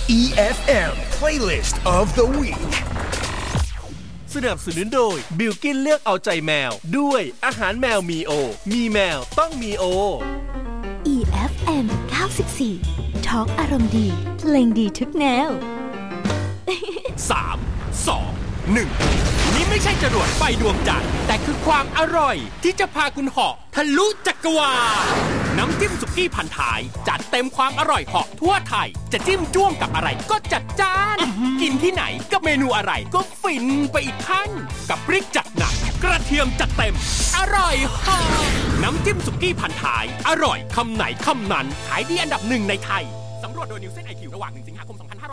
EFM Playlist of the Week สนับสนุนโดยบิลกินเลือกเอาใจแมวด้วยอาหารแมวมีโอมีแมวต้องมีโอ EFM 94 Talk อารมณ์ดีเพลงดีทุกแนว 3 2 1 นี่ไม่ใช่จรวดไฟดวงจันทร์แต่คือความอร่อยที่จะพาคุณเหาะทะลุจักรวาลน้ำจิ้มสุกี้พันท้ายจัดเต็มความอร่อยเหาะทั่วไทยจะจิ้มจ้วงกับอะไรก็จัดจ้านกินที่ไหนกับเมนูอะไรก็ฟินไปอีกขั้นกับพริกจัดหนักกระเทียมจัดเต็มอร่อยเหาะน้ำจิ้มสุกี้พันท้ายอร่อยคำไหนคำนั้นขายดีอันดับหนึ่งในไทยสำรวจโดยนิวเซน IQ ระหว่าง1 สิงหาคม 2565